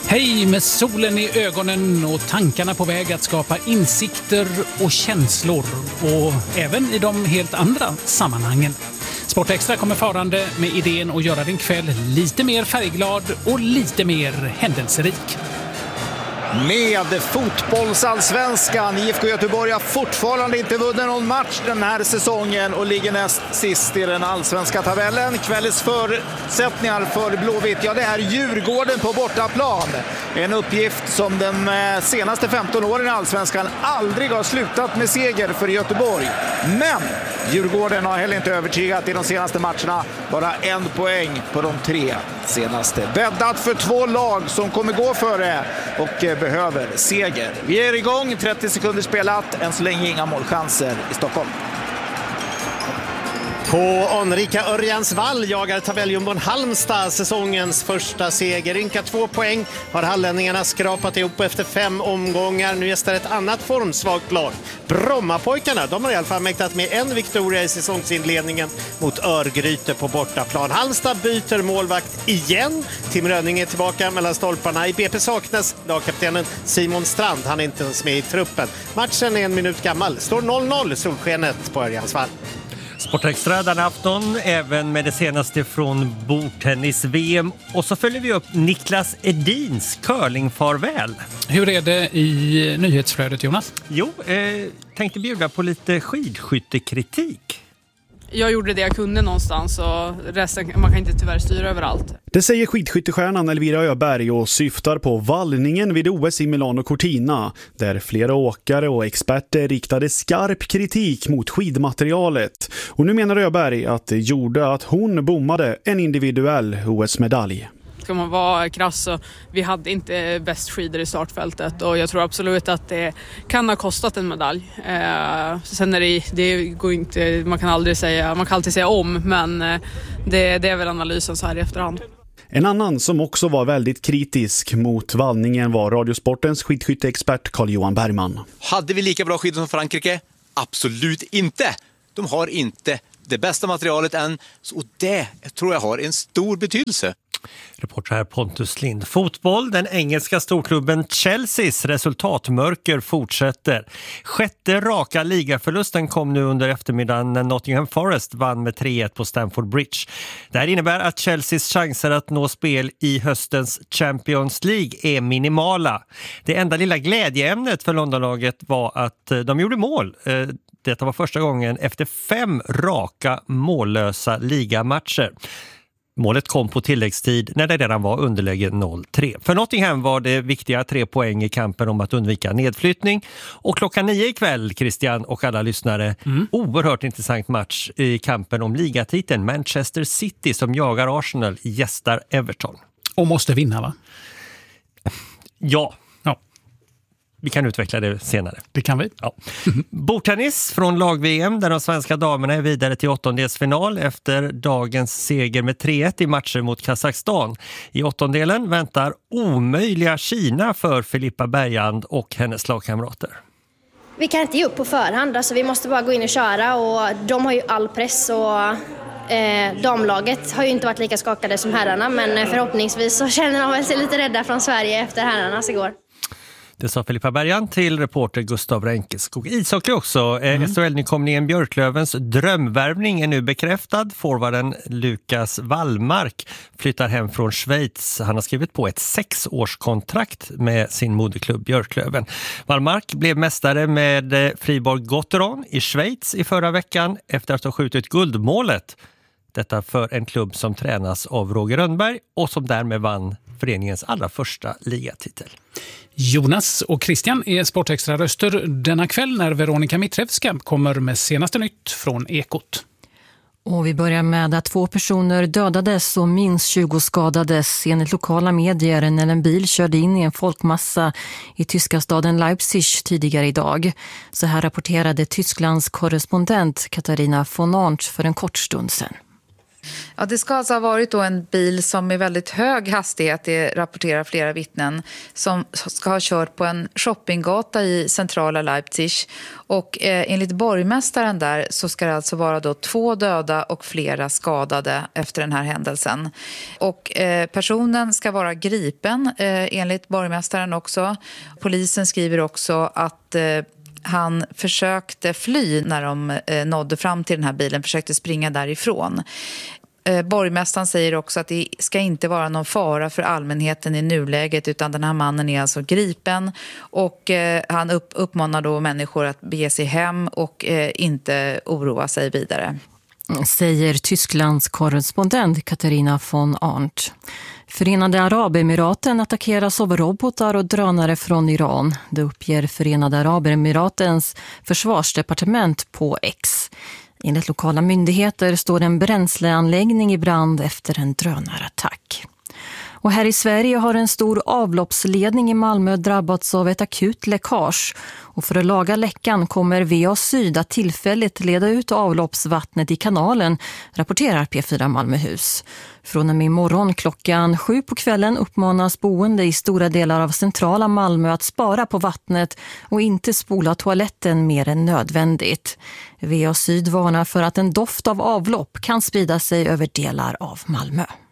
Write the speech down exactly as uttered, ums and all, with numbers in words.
Hej med solen i ögonen och tankarna på väg att skapa insikter och känslor. Och även i de helt andra sammanhangen. Sportextra kommer farande med idén att göra din kväll lite mer färgglad och lite mer händelserik. Med fotbollsallsvenskan. I F K Göteborg har fortfarande inte vunnit någon match den här säsongen och ligger näst sist i den allsvenska tabellen. Kvällens förutsättningar för Blåvitt, ja det är Djurgården på bortaplan. En uppgift som de senaste femton åren i allsvenskan aldrig har slutat med seger för Göteborg. Men Djurgården har heller inte övertygat i de senaste matcherna. Bara en poäng på de tre senaste. Bäddat för två lag som kommer gå före och behöver seger. Vi är igång, trettio sekunder spelat. Än så länge inga målchanser i Stockholm. På anrika Örjansvall jagar tabelljumbon Halmstad säsongens första seger. Ynka två poäng har hallänningarna skrapat ihop efter fem omgångar. Nu gästar ett annat formsvagt lag. Brommapojkarna, de har i alla fall mäktat med en viktoria i säsongsinledningen mot Örgryte på bortaplan. Halmstad byter målvakt igen. Tim Rönning är tillbaka mellan stolparna. I B P saknas lagkaptenen Simon Strand. Han är inte ens med i truppen. Matchen är en minut gammal. Står noll noll solskenet på Örjansvall. Sportextra den afton, även med det senaste från bordtennis-V M. Och så följer vi upp Niklas Edins curlingfarväl. Hur är det i nyhetsflödet, Jonas? Jo, eh, tänkte bjuda på lite skidskyttekritik. Jag gjorde det jag kunde någonstans och resten, man kan inte tyvärr styra överallt. Det säger skidskyttestjärnan Elvira Öberg och syftar på vallningen vid O S i Milano Cortina, där flera åkare och experter riktade skarp kritik mot skidmaterialet. Och nu menar Öberg att det gjorde att hon bommade en individuell O S-medalj. Ska man vara krass så vi hade inte bäst skidor i startfältet och jag tror absolut att det kan ha kostat en medalj. Eh, sen är det, det går inte, man kan aldrig säga, man kan alltid säga om, men det, det är väl analysen så här i efterhand. En annan som också var väldigt kritisk mot vallningen var Radiosportens skidskytteexpert Carl-Johan Bergman. Hade vi lika bra skidor som Frankrike? Absolut inte. De har inte det bästa materialet än, och det tror jag har en stor betydelse. Reporter här Pontus Lind. Fotboll, den engelska storklubben Chelseas resultatmörker fortsätter. Sjätte raka ligaförlusten kom nu under eftermiddagen när Nottingham Forest vann med tre ett på Stamford Bridge. Det här innebär att Chelseas chanser att nå spel i höstens Champions League är minimala. Det enda lilla glädjeämnet för Londonlaget var att de gjorde mål. Detta var första gången efter fem raka mållösa ligamatcher. Målet kom på tilläggstid när det redan var underläge noll tre. För Nottingham var det viktiga tre poäng i kampen om att undvika nedflyttning. Och klockan nio ikväll, Christian och alla lyssnare, mm. oerhört intressant match i kampen om ligatiteln. Manchester City som jagar Arsenal gästar Everton. Och måste vinna, va? Ja. Ja. Vi kan utveckla det senare. Det kan vi. Ja. Bordtennis från lag-V M där de svenska damerna är vidare till åttondelsfinal efter dagens seger med tre ett i matcher mot Kazakstan. I åttondelen väntar omöjliga Kina för Filippa Bergand och hennes lagkamrater. Vi kan inte ge upp på förhand, alltså vi måste bara gå in och köra och de har ju all press och eh, damlaget har ju inte varit lika skakade som herrarna, men förhoppningsvis så känner de väl sig lite rädda från Sverige efter herrarnas igår. Det sa Filippa Bergand till reporter Gustav Ränkeskog. Ishockey också. Mm. S H L-nykomlingen Björklövens drömvärvning är nu bekräftad. Forwarden Lukas Wallmark flyttar hem från Schweiz. Han har skrivit på ett sexårskontrakt med sin moderklubb Björklöven. Wallmark blev mästare med Fribourg Gotteron i Schweiz i förra veckan efter att ha skjutit guldmålet. Detta för en klubb som tränas av Roger Rönnberg och som därmed vann föreningens allra första ligatitel. Jonas och Christian är Sportextra röster denna kväll när Veronica Mittrevska kommer med senaste nytt från Ekot. Och vi börjar med att två personer dödades och minst tjugo skadades enligt lokala medier när en bil körde in i en folkmassa i tyska staden Leipzig tidigare idag. Så här rapporterade Tysklands korrespondent Katarina von Arndt för en kort stund sedan. Ja, det ska alltså ha varit då en bil som med väldigt hög hastighet, det rapporterar flera vittnen, som ska ha kört på en shoppinggata i centrala Leipzig. Och eh, enligt borgmästaren där så ska det alltså vara då två döda och flera skadade efter den här händelsen. Och eh, personen ska vara gripen eh, enligt borgmästaren också. Polisen skriver också att eh, han försökte fly när de eh, nådde fram till den här bilen, försökte springa därifrån. Eh, borgmästaren säger också att det ska inte vara någon fara för allmänheten i nuläget, utan den här mannen är alltså gripen, och eh, han upp, uppmanar då människor att bege sig hem och eh, inte oroa sig vidare. Säger Tysklands korrespondent Katarina von Arndt. Förenade Arabemiraten attackeras av robotar och drönare från Iran. Det uppger Förenade Arabemiratens försvarsdepartement på X. Enligt lokala myndigheter står en bränsleanläggning i brand efter en drönarattack. Och här i Sverige har en stor avloppsledning i Malmö drabbats av ett akut läckage. Och för att laga läckan kommer V A Syd att tillfälligt leda ut avloppsvattnet i kanalen, rapporterar P fyra Malmöhus. Från och med imorgon klockan sju på kvällen uppmanas boende i stora delar av centrala Malmö att spara på vattnet och inte spola toaletten mer än nödvändigt. V A Syd varnar för att en doft av avlopp kan sprida sig över delar av Malmö.